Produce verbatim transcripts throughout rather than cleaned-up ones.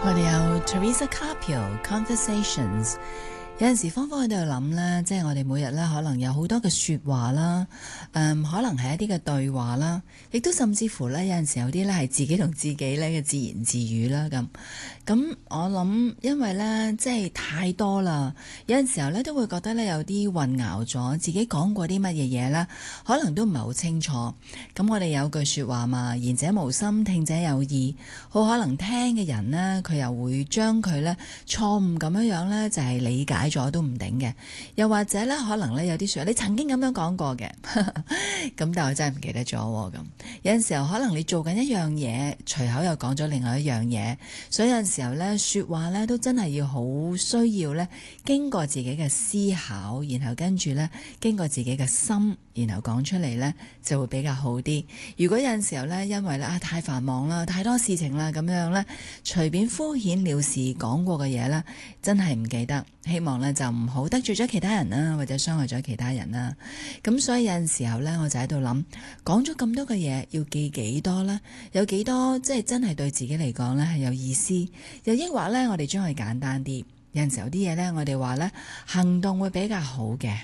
我哋有 Teresa Carpio Conversations。有陣時芳芳喺度諗呢，即係我哋每日呢可能有好多嘅說話啦，誒、嗯，可能係一啲嘅對話啦，亦都甚至乎呢，有陣時有啲呢係自己同自己呢嘅自言自語啦咁。咁我諗，因為呢，即係太多啦，有陣時候呢都會覺得呢有啲混淆咗，自己講過啲乜嘢嘢呢，可能都唔係好清楚。咁我哋有句說話嘛，言者無心，聽者有意，好可能聽嘅人呢，佢又會將佢呢錯誤咁樣樣呢，就係理解咗都唔定嘅，又或者咧，可能咧有啲說話，你曾經咁樣講過嘅，咁但係我真係唔記得咗咁。有陣時候可能你做緊一樣嘢，隨口又講咗另外一樣嘢，所以有陣時候咧說話咧都真係要好需要咧經過自己嘅思考，然後跟住咧經過自己嘅心，然後講出嚟咧就會比較好啲。如果有陣時候咧因為咧啊太繁忙啦，太多事情啦咁樣咧，隨便敷衍了事講過嘅嘢咧，真係唔記得。希望咧就唔好得罪咗其他人啦，或者傷害咗其他人啦。咁所以有陣時候咧，我就喺度諗，講咗咁多嘅嘢，要記幾多呢？有幾多即係真係對自己嚟講咧係有意思？又抑或咧，我哋將佢簡單啲。有陣時候啲嘢咧，我哋話咧行動會比較好嘅。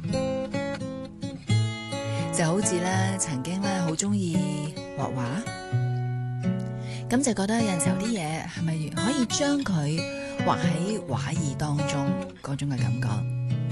就好似咧，曾經咧好中意畫畫，咁就覺得有陣時候啲嘢係咪可以將佢畫喺畫意當中嗰種嘅感覺？